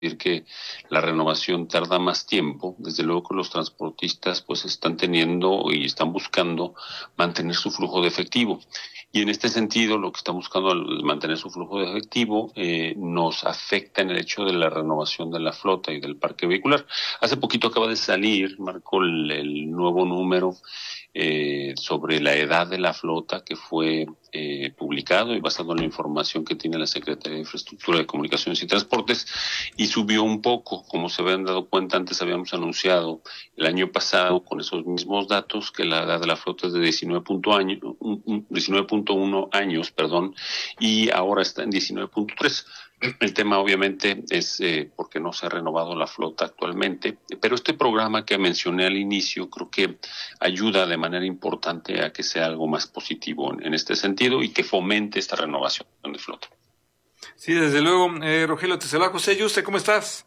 que la renovación tarda más tiempo. Desde luego que los transportistas pues están teniendo y están buscando mantener su flujo de efectivo. Y en este sentido, lo que están buscando al mantener su flujo de efectivo nos afecta en el hecho de la renovación de la flota y del parque vehicular. Hace poquito acaba de salir, Marco, el nuevo número sobre la edad de la flota que fue publicado y basado en la información que tiene la Secretaría de Infraestructura de Comunicaciones y Transportes, y subió un poco. Como se habían dado cuenta, antes habíamos anunciado el año pasado con esos mismos datos que la edad de la flota es de 19.1 años, y ahora está en 19.3. El tema obviamente es porque no se ha renovado la flota actualmente, pero este programa que mencioné al inicio creo que ayuda de manera importante a que sea algo más positivo en este sentido y que fomente esta renovación de flota. Sí, desde luego. Rogelio, te saluda José Yuste, ¿cómo estás?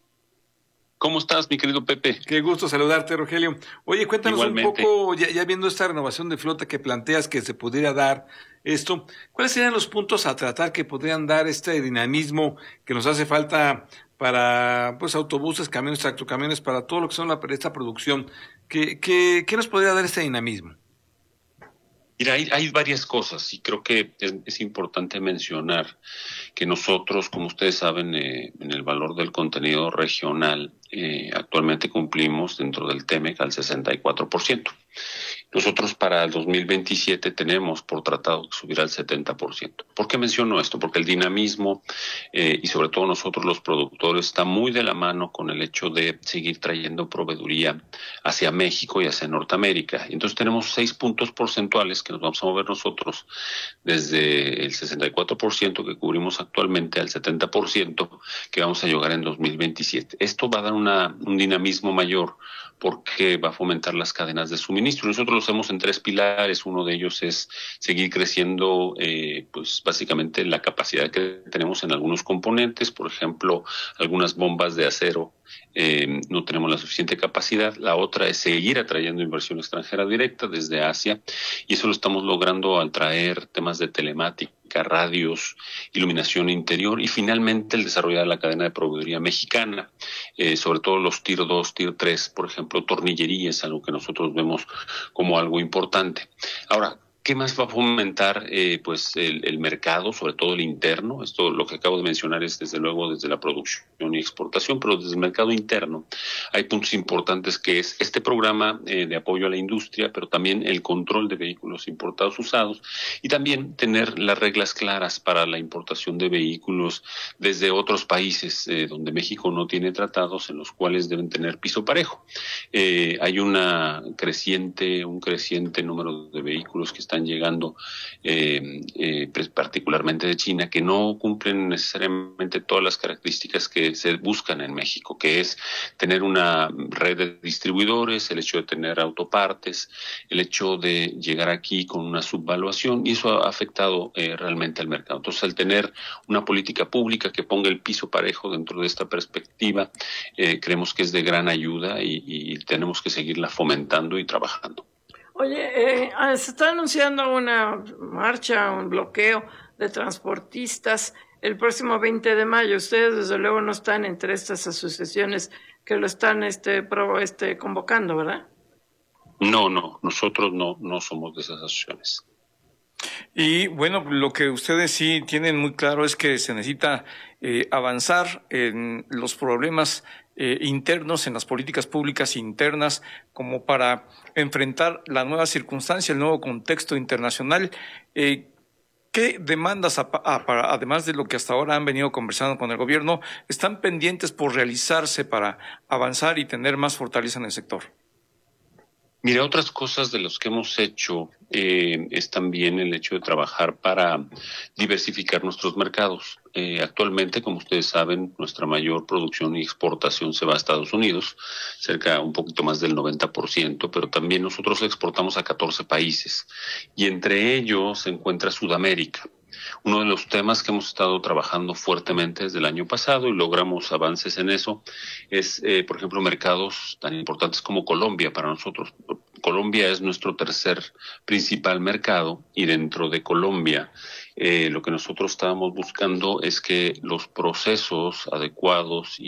¿Cómo estás, mi querido Pepe? Qué gusto saludarte, Rogelio. Oye, cuéntanos Igualmente. un poco, ya viendo esta renovación de flota que planteas que se pudiera dar esto, ¿cuáles serían los puntos a tratar que podrían dar este dinamismo que nos hace falta para pues autobuses, camiones, tractocamiones, para todo lo que son esta producción? ¿Qué nos podría dar este dinamismo? Mira, hay varias cosas y creo que es importante mencionar que nosotros, como ustedes saben, en el valor del contenido regional, actualmente cumplimos dentro del TEMEC al 64%. Nosotros para el 2027 tenemos por tratado que subir al 70%. ¿Por qué menciono esto? Porque el dinamismo y sobre todo nosotros los productores está muy de la mano con el hecho de seguir trayendo proveeduría hacia México y hacia Norteamérica. Entonces tenemos 6 puntos porcentuales que nos vamos a mover nosotros desde el 64% que cubrimos actualmente al 70% que vamos a llegar en 2027. Esto va a dar un dinamismo mayor porque va a fomentar las cadenas de suministro. Nosotros lo hacemos en 3 pilares. Uno de ellos es seguir creciendo, pues básicamente la capacidad que tenemos en algunos componentes. Por ejemplo, algunas bombas de acero no tenemos la suficiente capacidad. La otra es seguir atrayendo inversión extranjera directa desde Asia, y eso lo estamos logrando al traer temas de telemática, radios, iluminación interior y finalmente el desarrollar la cadena de proveeduría mexicana, sobre todo los Tier 2, Tier 3, por ejemplo, tornillería es algo que nosotros vemos como algo importante. Ahora, ¿qué más va a fomentar pues el mercado, sobre todo el interno? Esto lo que acabo de mencionar es desde luego desde la producción y exportación, pero desde el mercado interno hay puntos importantes que es este programa de apoyo a la industria, pero también el control de vehículos importados usados y también tener las reglas claras para la importación de vehículos desde otros países donde México no tiene tratados en los cuales deben tener piso parejo. Hay un creciente número de vehículos que están llegando, pues particularmente de China, que no cumplen necesariamente todas las características que se buscan en México, que es tener una red de distribuidores, el hecho de tener autopartes, el hecho de llegar aquí con una subvaluación, y eso ha afectado realmente al mercado. Entonces, al tener una política pública que ponga el piso parejo dentro de esta perspectiva, creemos que es de gran ayuda y tenemos que seguirla fomentando y trabajando. Oye, se está anunciando una marcha, un bloqueo de transportistas el próximo 20 de mayo. Ustedes desde luego no están entre estas asociaciones que lo están convocando, ¿verdad? No, nosotros no somos de esas asociaciones. Y bueno, lo que ustedes sí tienen muy claro es que se necesita avanzar en los problemas internos, en las políticas públicas internas, como para enfrentar la nueva circunstancia, el nuevo contexto internacional. ¿Qué demandas, además de lo que hasta ahora han venido conversando con el gobierno, están pendientes por realizarse para avanzar y tener más fortaleza en el sector? Mira, otras cosas de los que hemos hecho es también el hecho de trabajar para diversificar nuestros mercados. Actualmente, como ustedes saben, nuestra mayor producción y exportación se va a Estados Unidos, un poquito más del 90%, pero también nosotros exportamos a 14 países y entre ellos se encuentra Sudamérica. Uno de los temas que hemos estado trabajando fuertemente desde el año pasado y logramos avances en eso es, por ejemplo, mercados tan importantes como Colombia para nosotros. Colombia es nuestro tercer principal mercado y dentro de Colombia Lo que nosotros estábamos buscando es que los procesos adecuados